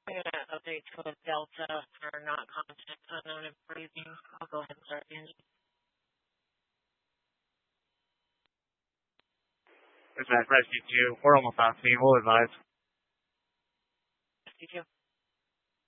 I'm going to update to a Delta for not content unknown and freezing. I'll go ahead and start the engine. Dispatch, Rescue 2. We're almost off scene. We'll advise. Rescue 2.